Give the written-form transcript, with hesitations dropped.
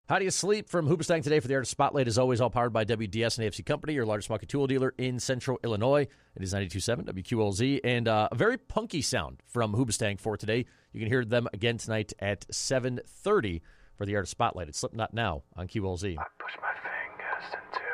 How do you sleep from Hoobastank today for the Artist Spotlight? Is always all powered by WDS and AFC Company, your largest market tool dealer in Central Illinois. It is 92.7 WQLZ, and a very punky sound from Hoobastank for today. You can hear them again tonight at 7:30 for the Artist Spotlight. It's Slipknot now on QLZ. I push my fingers into